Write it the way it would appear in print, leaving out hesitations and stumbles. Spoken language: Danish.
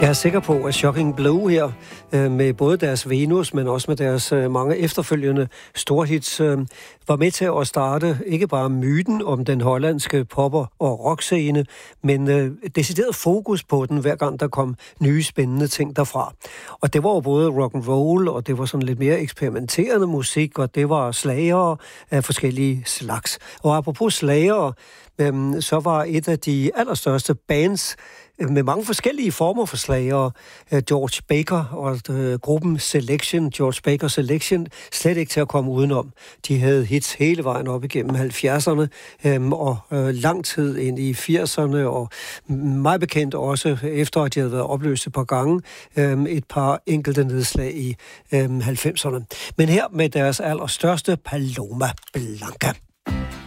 Jeg er sikker på, at Shocking Blue her, med både deres Venus, men også med deres mange efterfølgende storhits, var med til at starte ikke bare myten om den hollandske popper- og rockscene, men decideret fokus på den, hver gang der kom nye spændende ting derfra. Og det var jo både rock and roll, og det var sådan lidt mere eksperimenterende musik, og det var slagere af forskellige slags. Og apropos slagere, så var et af de allerstørste bands med mange forskellige former for slagere, George Baker og gruppen Selection, George Baker Selection, slet ikke til at komme udenom. De havde hits hele vejen op igennem 70'erne og lang tid ind i 80'erne, og meget bekendt også efter, at de havde været opløst et par gange, et par enkelte nedslag i 90'erne. Men her med deres allerstørste Paloma Blanca.